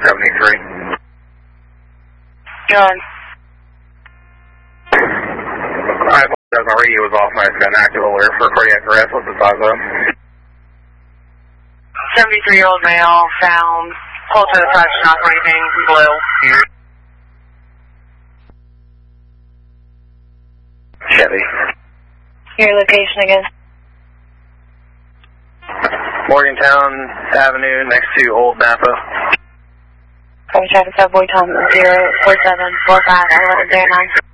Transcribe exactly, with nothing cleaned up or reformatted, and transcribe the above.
seventy-three. Good. I apologize, my radio was off and I just got an active alert for cardiac arrest. What's the size of? seventy-three-year-old male found close to the touch, not breathing, blue. Chevy. Your location again? Morgantown Avenue next to Old Napa. Copy traffic, Subway, Tom, zero four seven four five eleven zero nine.